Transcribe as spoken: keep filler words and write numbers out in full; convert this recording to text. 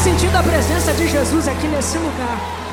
sentindo a presença de Jesus aqui nesse lugar.